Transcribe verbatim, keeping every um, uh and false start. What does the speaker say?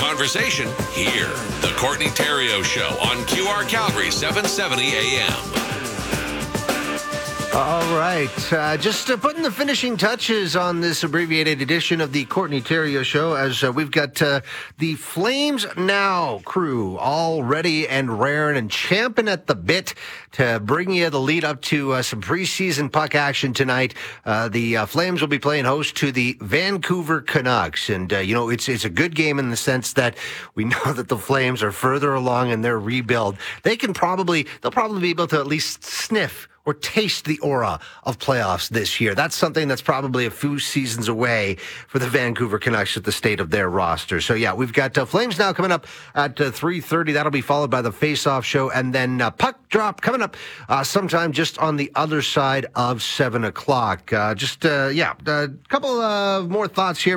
conversation here. The Courtney Theriault Show on Q R Calgary, seven seventy A M. All right. Uh, just uh, putting the finishing touches on this abbreviated edition of the Courtney Theriault Show as uh, we've got uh, the Flames Now crew all ready and raring and champing at the bit to bring you the lead up to uh, some preseason puck action tonight. Uh, the uh, Flames will be playing host to the Vancouver Canucks. And, uh, you know, it's it's a good game in the sense that we know that the Flames are further along in their rebuild. They can probably, they'll probably be able to at least sniff or taste the aura of playoffs this year. That's something that's probably a few seasons away for the Vancouver Canucks at the state of their roster. So, yeah, we've got uh, Flames Now coming up at uh, three thirty. That'll be followed by the Face-Off Show. And then uh, Puck Drop coming up uh, sometime just on the other side of seven o'clock. Uh, just, uh, yeah, a couple of more thoughts here.